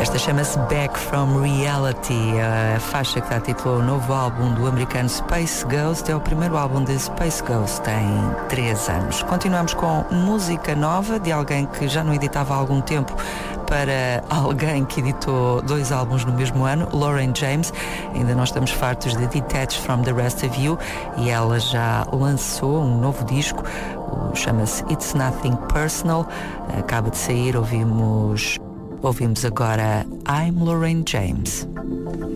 Esta chama-se Back from Reality, a faixa que dá título ao novo álbum do americano Space Ghost. É o primeiro álbum de Space Ghost em 3 anos. Continuamos com música nova de alguém que já não editava há algum tempo para alguém que editou 2 álbuns no mesmo ano, Lauren James. Ainda não estamos fartos de Detached from the Rest of You e ela já lançou um novo disco, chama-se It's Nothing Personal, acaba de sair, ouvimos agora I'm Lauren James.